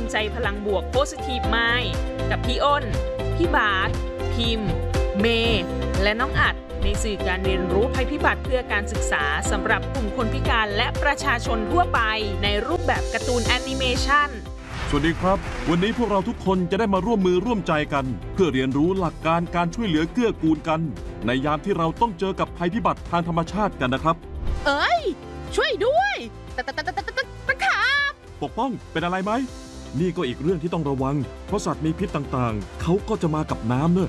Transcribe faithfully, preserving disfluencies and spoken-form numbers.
ใจพลังบวก Positive Mind กับพี่อ้น พี่บาสพิมพ์ เมย์และน้องอัดในสื่อการเรียนรู้ภัยพิบัติเพื่อการศึกษาสำหรับกลุ่มคนพิการและประชาชนทั่วไปในรูปแบบการ์ตูนแอนิเมชันสวัสดีครับวันนี้พวกเราทุกคนจะได้มาร่วมมือร่วมใจกันเพื่อเรียนรู้หลักการการช่วยเหลือเกื้อกูลกันในยามที่เราต้องเจอกับภัยพิบัติทางธรรมชาติกันนะครับเอ้ยช่วยด้วยตะตะตะตะตะตะตะขาบปกป้องเป็นอะไรไหมนี่ก็อีกเรื่องที่ต้องระวังเพราะสัตว์มีพิษต่างๆเขาก็จะมากับน้ำเนอะ